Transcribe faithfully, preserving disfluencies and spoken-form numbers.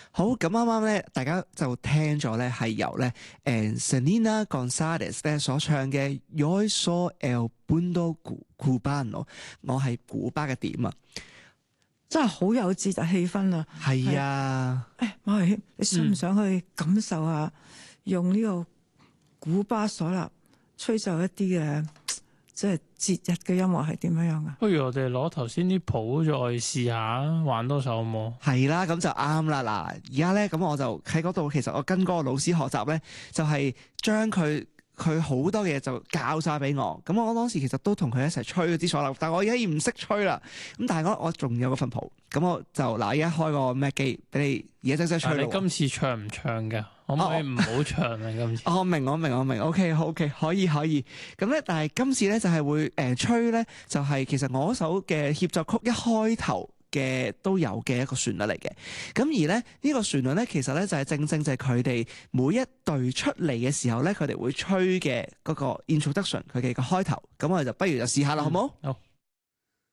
好，咁啱啱咧，大家就聽咗咧係由咧誒 Selena Gonzalez 咧所唱嘅 Yo soy el punto cubano， 我係古巴嘅點啊！ 真係好有節日氣氛啊！ 係啊， 誒，馬維謙，你想唔想去感受下、嗯、用呢個古巴嗩吶吹奏一啲嘅即係節日嘅音樂係點樣樣啊？ 不如我哋攞頭先啲譜再試下，玩多首好冇？ 係啦，咁就啱啦。嗱，而家咧咁我就喺嗰度，其實我跟嗰個老師學習咧，就係將佢。佢好多嘢就教晒俾我，咁我當時其實都同佢一齊吹嗰啲嗩吶，但係我而家已經唔識吹啦。咁但係我我仲有嗰份譜，咁我就嗱而家開個咩機俾你，而家即即吹咯。 你今次唱唔唱㗎？可唔可以唔好唱啊？今次我明我明我明 ，OK OK 可以可以。咁咧，但係今次咧就係會誒吹咧，就係其實我首嘅協奏曲一開頭嘅都有嘅一個旋律嚟嘅，咁而咧呢、呢個旋律咧，其實咧就係正正就係佢哋每一隊出嚟嘅時候咧，佢哋會吹嘅嗰個 introduction，佢嘅個開頭，咁我哋就不如就試下啦，好冇？ 好。